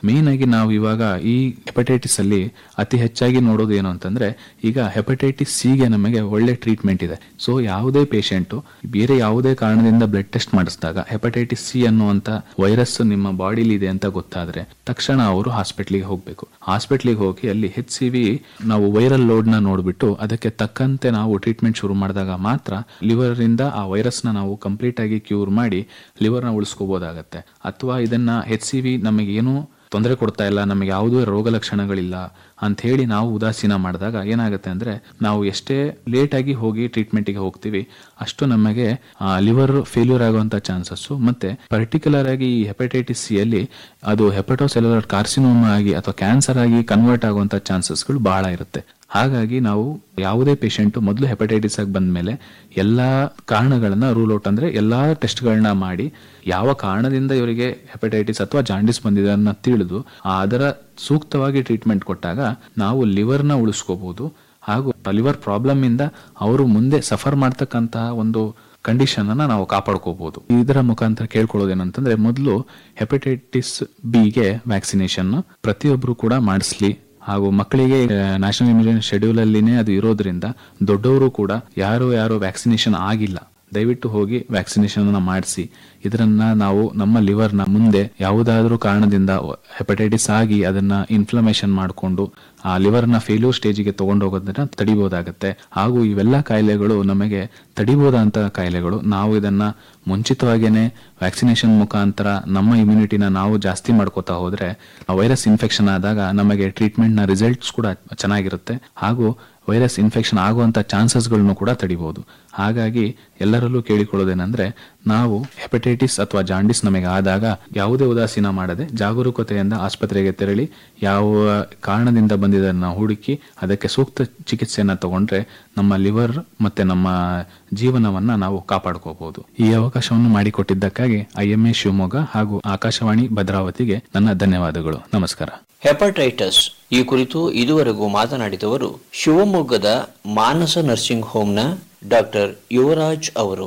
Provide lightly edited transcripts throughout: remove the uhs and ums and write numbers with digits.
Main ಆಗಿ ನಾವು ಇವಾಗ ಈ ಹೆಪಟೈಟಿಸ್ ಅಲ್ಲಿ ಅತಿ ಹೆಚ್ಚಾಗಿ ನೋಡೋದು ಏನು ಅಂತಂದ್ರೆ, ಈಗ ಹೆಪಟೈಟಿಸ್ ಸಿಗೆ ನಮಗೆ ಒಳ್ಳೆ ಟ್ರೀಟ್ಮೆಂಟ್ ಇದೆ. ಸೊ ಯಾವುದೇ ಪೇಷಂಟ್ ಬೇರೆ ಯಾವುದೇ ಕಾರಣದಿಂದ ಬ್ಲಡ್ ಟೆಸ್ಟ್ ಮಾಡಿಸಿದಾಗ ಹೆಪಟೈಟಿಸ್ ಸಿ ಅನ್ನುವಂತ ವೈರಸ್ ನಿಮ್ಮ ಬಾಡಿಲಿ ಇದೆ ಅಂತ ಗೊತ್ತಾದ್ರೆ ತಕ್ಷಣ ಅವರು ಹಾಸ್ಪಿಟ್ಲಿಗೆ ಹೋಗ್ಬೇಕು. ಹಾಸ್ಪಿಟ್ಲಿಗೆ ಹೋಗಿ ಅಲ್ಲಿ HCV ನಾವು ವೈರಲ್ ಲೋಡ್ ನ ನೋಡ್ಬಿಟ್ಟು ಅದಕ್ಕೆ ತಕ್ಕಂತೆ ನಾವು ಟ್ರೀಟ್ಮೆಂಟ್ ಶುರು ಮಾಡಿದಾಗ ಮಾತ್ರ ಲಿವರ್ ಇಂದ ಆ ವೈರಸ್ ನ ನಾವು ಕಂಪ್ಲೀಟ್ ಆಗಿ ಕ್ಯೂರ್ ಮಾಡಿ ಲಿವರ್ ನ ಉಳಿಸ್ಕೋಬಹುದಾಗತ್ತೆ. ಅಥವಾ ಇದನ್ನ HCV ನಮಗೆ ಏನು ತೊಂದರೆ ಕೊಡ್ತಾ ಇಲ್ಲ, ನಮಗೆ ಯಾವುದೇ ರೋಗ ಲಕ್ಷಣಗಳಿಲ್ಲ ಅಂತ ಹೇಳಿ ನಾವು ಉದಾಸೀನ ಮಾಡಿದಾಗ ಏನಾಗುತ್ತೆ ಅಂದ್ರೆ, ನಾವು ಎಷ್ಟೇ ಲೇಟ್ ಆಗಿ ಹೋಗಿ ಟ್ರೀಟ್ಮೆಂಟ್ಗೆ ಹೋಗ್ತೀವಿ ಅಷ್ಟು ನಮಗೆ ಲಿವರ್ ಫೇಲ್ಯೂರ್ ಆಗುವಂತ ಚಾನ್ಸಸ್, ಮತ್ತೆ ಪರ್ಟಿಕ್ಯುಲರ್ ಆಗಿ ಈ ಹೆಪಟೈಟಿಸ್ ಸಿ ಅಲ್ಲಿ ಅದು ಹೆಪಟೋಸೆಲ್ಯುಲರ್ ಕಾರ್ಸಿನೋಮಾ ಆಗಿ ಅಥವಾ ಕ್ಯಾನ್ಸರ್ ಆಗಿ ಕನ್ವರ್ಟ್ ಆಗುವಂತ ಚಾನ್ಸಸ್ಗಳು ಬಹಳ ಇರುತ್ತೆ. ಹಾಗಾಗಿ ನಾವು ಯಾವುದೇ ಪೇಷಂಟ್ ಮೊದಲು ಹೆಪಟೈಟಿಸ್ ಆಗಿ ಬಂದ್ಮೇಲೆ ಎಲ್ಲಾ ಕಾರಣಗಳನ್ನ ರೂಲ್ ಔಟ್ ಅಂದ್ರೆ ಎಲ್ಲಾ ಟೆಸ್ಟ್ಗಳನ್ನ ಮಾಡಿ ಯಾವ ಕಾರಣದಿಂದ ಇವರಿಗೆ ಹೆಪಟೈಟಿಸ್ ಅಥವಾ ಜಾಂಡಿಸ್ ಬಂದಿದೆ ಅನ್ನೋ ತಿಳಿದು ಅದರ ಸೂಕ್ತವಾಗಿ ಟ್ರೀಟ್ಮೆಂಟ್ ಕೊಟ್ಟಾಗ ನಾವು ಲಿವರ್ ನ ಉಳಿಸ್ಕೋಬಹುದು. ಹಾಗೂ ಲಿವರ್ ಪ್ರಾಬ್ಲಮ್ ಇಂದ ಅವರು ಮುಂದೆ ಸಫರ್ ಮಾಡ್ತಕ್ಕಂತಹ ಒಂದು ಕಂಡೀಷನ್ ಅನ್ನ ನಾವು ಕಾಪಾಡ್ಕೋಬಹುದು. ಇದರ ಮುಖಾಂತರ ಕೇಳ್ಕೊಳ್ಳೋದೇನಂತಂದ್ರೆ, ಮೊದಲು ಹೆಪಟೈಟಿಸ್ ಬಿ ಗೆ ವ್ಯಾಕ್ಸಿನೇಷನ್ ಪ್ರತಿಯೊಬ್ರು ಕೂಡ ಮಾಡಿಸ್ಲಿ. ಹಾಗೂ ಮಕ್ಕಳಿಗೆ ನ್ಯಾಷನಲ್ ಇಮ್ಯುನಿಟಿ ಶೆಡ್ಯೂಲ್ ಅಲ್ಲಿನೇ ಅದು ಇರೋದ್ರಿಂದ ದೊಡ್ಡವರು ಕೂಡ ಯಾರು ವ್ಯಾಕ್ಸಿನೇಷನ್ ಆಗಿಲ್ಲ ದಯವಿಟ್ಟು ಹೋಗಿ ವ್ಯಾಕ್ಸಿನೇಷನ್ ಅನ್ನ ಮಾಡಿಸಿ. ಇದರನ್ನ ನಾವು ನಮ್ಮ ಲಿವರ್ ನ ಮುಂದೆ ಯಾವುದಾದ್ರೂ ಕಾರಣದಿಂದ ಹೆಪಟೈಟಿಸ್ ಆಗಿ ಅದನ್ನ ಇನ್ಫ್ಲಮೇಷನ್ ಮಾಡಿಕೊಂಡು ಆ ಲಿವರ್ ನ ಫೇಲ್ಯೂರ್ ಸ್ಟೇಜಿಗೆ ತಗೊಂಡೋಗೋದನ್ನ ತಡಿಬಹುದಾಗತ್ತೆ. ಹಾಗೂ ಇವೆಲ್ಲ ಕಾಯಿಲೆಗಳು ನಮಗೆ ತಡಿಬಹುದಂತ ಕಾಯಿಲೆಗಳು. ನಾವು ಇದನ್ನ ಮುಂಚಿತವಾಗೇನೆ ವ್ಯಾಕ್ಸಿನೇಷನ್ ಮುಖಾಂತರ ನಮ್ಮ ಇಮ್ಯುನಿಟಿನ ನಾವು ಜಾಸ್ತಿ ಮಾಡ್ಕೋತಾ ಹೋದ್ರೆ ವೈರಸ್ ಇನ್ಫೆಕ್ಷನ್ ಆದಾಗ ನಮಗೆ ಟ್ರೀಟ್ಮೆಂಟ್ ನ ರಿಸಲ್ಟ್ಸ್ ಕೂಡ ಚೆನ್ನಾಗಿರುತ್ತೆ. ಹಾಗೂ ವೈರಸ್ ಇನ್ಫೆಕ್ಷನ್ ಆಗುವಂತ ಚಾನ್ಸಸ್ಗಳನ್ನು ಕೂಡ ತಡಿಬಹುದು. ಹಾಗಾಗಿ ಎಲ್ಲರಲ್ಲೂ ಕೇಳಿಕೊಳ್ಳೋದೇನೆಂದ್ರೆ, ನಾವು ಹೆಪಟೈಟಿಸ್ ಅಥವಾ ಜಾಂಡಿಸ್ ನಮಗೆ ಆದಾಗ ಯಾವುದೇ ಉದಾಸೀನ ಮಾಡದೆ ಜಾಗರೂಕತೆಯಿಂದ ಆಸ್ಪತ್ರೆಗೆ ತೆರಳಿ ಯಾವ ಕಾರಣದಿಂದ ಬಂದಿದ್ದನ್ನ ಹುಡುಕಿ ಅದಕ್ಕೆ ಸೂಕ್ತ ಚಿಕಿತ್ಸೆಯನ್ನ ತಗೊಂಡ್ರೆ ನಮ್ಮ ಲಿವರ್ ಮತ್ತೆ ನಮ್ಮ ಜೀವನವನ್ನ ನಾವು ಕಾಪಾಡ್ಕೋಬಹುದು. ಈ ಅವಕಾಶವನ್ನು ಮಾಡಿಕೊಟ್ಟಿದ್ದಕ್ಕಾಗಿ IMA ಶಿವಮೊಗ್ಗ ಹಾಗೂ ಆಕಾಶವಾಣಿ ಭದ್ರಾವತಿಗೆ ನನ್ನ ಧನ್ಯವಾದಗಳು. ನಮಸ್ಕಾರ. ಹೆಪಟೈಟಿಸ್ ಈ ಕುರಿತು ಇದುವರೆಗೂ ಮಾತನಾಡಿದವರು ಶಿವಮೊಗ್ಗದ ಮಾನಸ ನರ್ಸಿಂಗ್ ಹೋಮ್ನ ಡಾಕ್ಟರ್ ಯುವರಾಜ್ ಅವರು.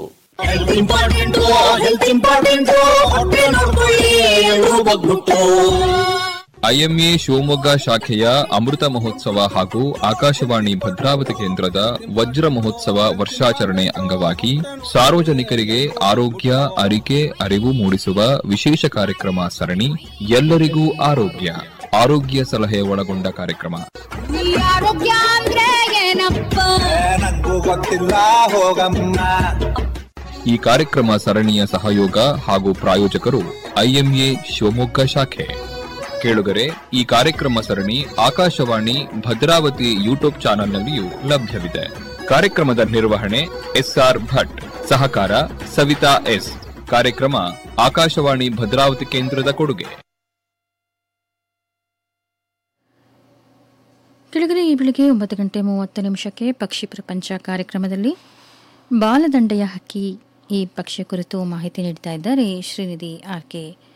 IMA ಶಿವಮೊಗ್ಗ ಶಾಖೆಯ ಅಮೃತ ಮಹೋತ್ಸವ ಹಾಗೂ ಆಕಾಶವಾಣಿ ಭದ್ರಾವತಿ ಕೇಂದ್ರದ ವಜ್ರ ಮಹೋತ್ಸವ ವರ್ಷಾಚರಣೆ ಅಂಗವಾಗಿ ಸಾರ್ವಜನಿಕರಿಗೆ ಆರೋಗ್ಯ ಅರಿಕೆ ಅರಿವು ಮೂಡಿಸುವ ವಿಶೇಷ ಕಾರ್ಯಕ್ರಮ ಸರಣಿ ಎಲ್ಲರಿಗೂ ಆರೋಗ್ಯ ಆರೋಗ್ಯ ಸಲಹೆ ಒಳಗೊಂಡ ಕಾರ್ಯಕ್ರಮ. ಈ ಕಾರ್ಯಕ್ರಮ ಸರಣಿಯ ಸಹಯೋಗ ಹಾಗೂ ಪ್ರಾಯೋಜಕರು IMA ಶಿವಮೊಗ್ಗ ಶಾಖೆ. ಕೇಳುಗರೆ, ಈ ಕಾರ್ಯಕ್ರಮ ಸರಣಿ ಆಕಾಶವಾಣಿ ಭದ್ರಾವತಿ ಯೂಟ್ಯೂಬ್ ಚಾನೆಲ್ನಲ್ಲಿಯೂ ಲಭ್ಯವಿದೆ. ಕಾರ್ಯಕ್ರಮದ ನಿರ್ವಹಣೆ SR ಭಟ್, ಸಹಕಾರ ಸವಿತಾ S. ಕಾರ್ಯಕ್ರಮ ಆಕಾಶವಾಣಿ ಭದ್ರಾವತಿ ಕೇಂದ್ರದ ಕೊಡುಗೆ. ಕೆಳಗಡೆ ಈ ಬೆಳಿಗ್ಗೆ 9:30 ಪಕ್ಷಿ ಪ್ರಪಂಚ ಕಾರ್ಯಕ್ರಮದಲ್ಲಿ ಬಾಲದಂಡೆಯ ಹಕ್ಕಿ ಈ ಪಕ್ಷಿಯ ಕುರಿತು ಮಾಹಿತಿ ನೀಡ್ತಾ ಇದ್ದಾರೆ ಶ್ರೀನಿಧಿ RK.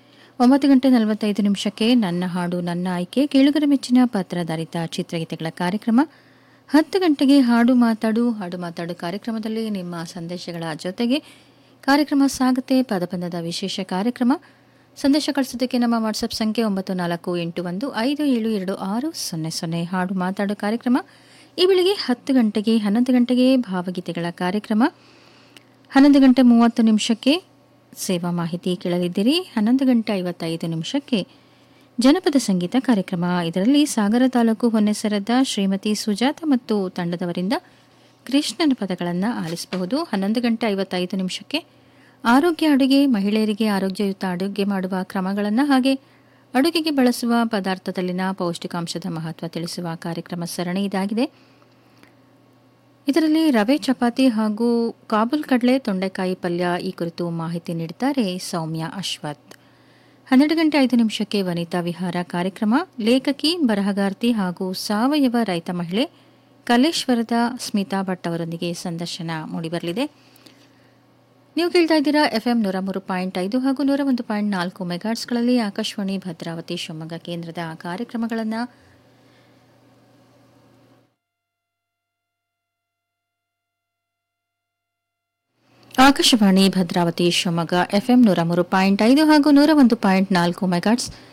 9:45 ನನ್ನ ಹಾಡು ನನ್ನ ಆಯ್ಕೆ ಕೇಳುಗರ ಮೆಚ್ಚಿನ ಪತ್ರಧಾರಿತ ಚಿತ್ರಗೀತೆಗಳ ಕಾರ್ಯಕ್ರಮ. 10 ಗಂಟೆಗೆ ಹಾಡು ಮಾತಾಡು ಕಾರ್ಯಕ್ರಮದಲ್ಲಿ ನಿಮ್ಮ ಸಂದೇಶಗಳ ಜೊತೆಗೆ ಕಾರ್ಯಕ್ರಮ ಸಾಗುತ್ತೆ. ಪದಬಂಧದ ವಿಶೇಷ ಕಾರ್ಯಕ್ರಮ. ಸಂದೇಶ ಕಳಿಸೋದಕ್ಕೆ ನಮ್ಮ ವಾಟ್ಸಪ್ ಸಂಖ್ಯೆ 9481572600. ಹಾಡು ಮಾತಾಡೋ ಕಾರ್ಯಕ್ರಮ ಈ ಬೆಳಿಗ್ಗೆ 10 ಗಂಟೆಗೆ. 11 ಗಂಟೆಗೆ ಭಾವಗೀತೆಗಳ ಕಾರ್ಯಕ್ರಮ. 11:30 ಸೇವಾ ಮಾಹಿತಿ ಕೇಳಲಿದ್ದೀರಿ. 11:55 ಜನಪದ ಸಂಗೀತ ಕಾರ್ಯಕ್ರಮ. ಇದರಲ್ಲಿ ಸಾಗರ ತಾಲೂಕು ಹೊನ್ನೆಸರದ ಶ್ರೀಮತಿ ಸುಜಾತ ಮತ್ತು ತಂಡದವರಿಂದ ಕೃಷ್ಣನ ಪದಗಳನ್ನು ಆಲಿಸಬಹುದು. 11:55 ಆರೋಗ್ಯ ಅಡುಗೆ, ಮಹಿಳೆಯರಿಗೆ ಆರೋಗ್ಯಯುತ ಅಡುಗೆ ಮಾಡುವ ಕ್ರಮಗಳನ್ನು ಹಾಗೆ ಅಡುಗೆಗೆ ಬಳಸುವ ಪದಾರ್ಥದಲ್ಲಿನ ಪೌಷ್ಟಿಕಾಂಶದ ಮಹತ್ವ ತಿಳಿಸುವ ಕಾರ್ಯಕ್ರಮ ಸರಣಿ ಇದಾಗಿದೆ. ಇದರಲ್ಲಿ ರವೆ ಚಪಾತಿ ಹಾಗೂ ಕಾಬೂಲ್ ಕಡಲೆ ತೊಂಡೆಕಾಯಿ ಪಲ್ಯ ಈ ಕುರಿತು ಮಾಹಿತಿ ನೀಡಿದ್ದಾರೆ ಸೌಮ್ಯ ಅಶ್ವಥ್. 12:05 ವನಿತಾ ವಿಹಾರ ಕಾರ್ಯಕ್ರಮ. ಲೇಖಕಿ, ಬರಹಗಾರ್ತಿ ಹಾಗೂ ಸಾವಯವ ರೈತ ಮಹಿಳೆ ಕಲೇಶ್ವರದ ಸ್ಮಿತಾ ಭಟ್ ಅವರೊಂದಿಗೆ ಸಂದರ್ಶನ ಮೂಡಿಬರಲಿದೆ. ನೀವು ಕೇಳ್ತಾ ಇದ್ದೀರಾ FM 103.5 ಹಾಗೂ 101.4 ಮೆಗಾಟ್ಸ್ಗಳಲ್ಲಿ ಆಕಾಶವಾಣಿ ಭದ್ರಾವತಿ ಶಿವಮೊಗ್ಗ ಕೇಂದ್ರದ ಕಾರ್ಯಕ್ರಮಗಳನ್ನು. ಆಕಾಶವಾಣಿ ಭದ್ರಾವತಿ ಶಿವಮೊಗ್ಗ FM 103.5 ಹಾಗೂ 101.4 ಮೆಗಾಟ್ಸ್